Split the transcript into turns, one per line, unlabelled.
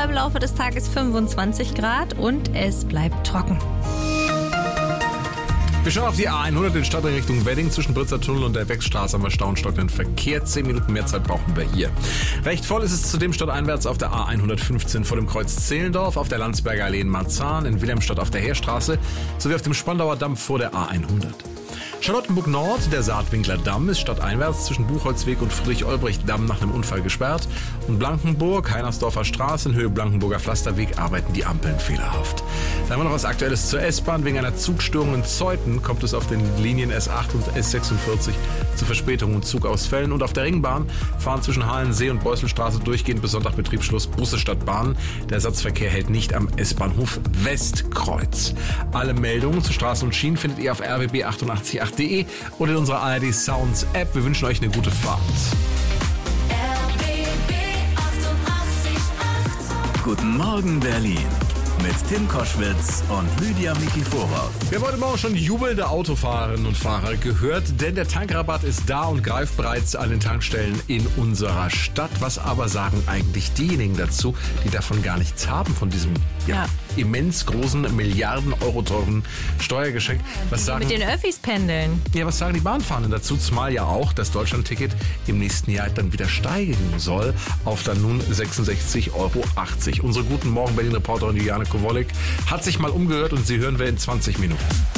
im Laufe des Tages 25 Grad und es bleibt trocken.
Wir schauen auf die A100 in Stadtring Richtung Wedding. Zwischen Britzer Tunnel und der Wechsstraße haben wir stauenstockenden Verkehr. 10 Minuten mehr Zeit brauchen wir hier. Recht voll ist es zudem stadteinwärts auf der A115 vor dem Kreuz Zehlendorf, auf der Landsberger Allee in Marzahn, in Wilhelmstadt auf der Heerstraße sowie auf dem Spandauer Damm vor der A100. Charlottenburg Nord, der Saatwinkler Damm, ist stadteinwärts zwischen Buchholzweg und Friedrich-Olbricht-Damm nach einem Unfall gesperrt. Und Blankenburg, Heinersdorfer Straße in Höhe Blankenburger Pflasterweg arbeiten die Ampeln fehlerhaft. Dann haben wir noch was Aktuelles zur S-Bahn. Wegen einer Zugstörung in Zeuthen kommt es auf den Linien S8 und S46 zu Verspätungen und Zugausfällen. Und auf der Ringbahn fahren zwischen Halensee und Beusselstraße durchgehend bis Sonntag Betriebsschluss Busse statt Bahnen. Der Ersatzverkehr hält nicht am S-Bahnhof Westkreuz. Alle Meldungen zu Straßen und Schienen findet ihr auf rbb888.de oder in unserer ARD Sounds App. Wir wünschen euch eine gute Fahrt.
RBB 88.8.
Guten Morgen Berlin mit Tim Koschwitz und Lydia Mikiforov.
Wir haben heute Morgen schon jubelnde Autofahrerinnen und Fahrer gehört, denn der Tankrabatt ist da und greift bereits an den Tankstellen in unserer Stadt. Was aber sagen eigentlich diejenigen dazu, die davon gar nichts haben, von diesem immens großen, Milliarden Euro teuren Steuergeschenk? Was sagen,
Mit den Öffis pendeln.
ja, was sagen die Bahnfahrenden dazu? Zumal ja auch das Deutschlandticket im nächsten Jahr dann wieder steigen soll auf dann nun 66,80 Euro. Unsere guten Morgen Berlin-Reporterin Juliane Kowalik hat sich mal umgehört und sie hören wir in 20 Minuten.